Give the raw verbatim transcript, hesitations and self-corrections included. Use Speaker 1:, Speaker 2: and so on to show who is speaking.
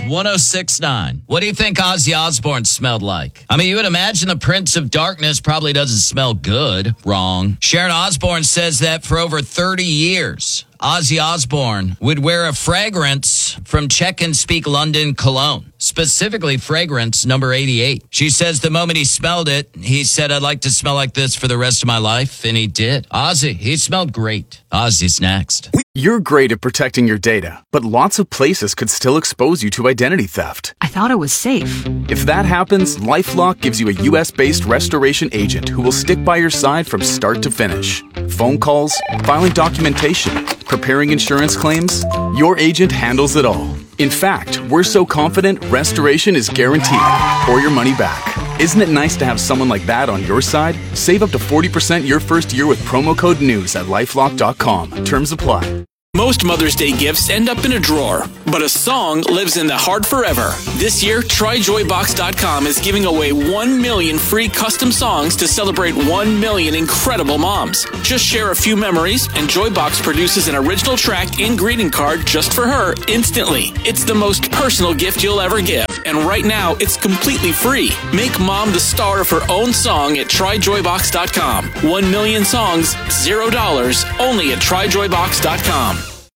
Speaker 1: one oh six point nine. What do you think Ozzy Osbourne smelled like? I mean, you would imagine the Prince of Darkness probably doesn't smell good. Wrong. Sharon Osbourne says that for over thirty years, Ozzy Osbourne would wear a fragrance from Check and Speak London cologne, specifically fragrance number eighty-eight. She says the moment he smelled it, he said, I'd like to smell like this for the rest of my life, and he did. Ozzy, he smelled great. Ozzy's next.
Speaker 2: You're great at protecting your data, but lots of places could still expose you to identity theft.
Speaker 3: I thought it was safe.
Speaker 2: If that happens, LifeLock gives you a U S-based restoration agent who will stick by your side from start to finish. Phone calls, filing documentation, preparing insurance claims, your agent handles it all. In fact, we're so confident restoration is guaranteed or your money back. Isn't it nice to have someone like that on your side? Save up to forty percent your first year with promo code NEWS at lifelock dot com. Terms apply.
Speaker 4: Most Mother's Day gifts end up in a drawer, but a song lives in the heart forever. This year, Try Joy Box dot com is giving away one million free custom songs to celebrate one million incredible moms. Just share a few memories, and Joybox produces an original track and greeting card just for her instantly. It's the most personal gift you'll ever give, and right now, it's completely free. Make mom the star of her own song at Try Joy Box dot com. One million songs, zero dollars, only at Try Joy Box dot com.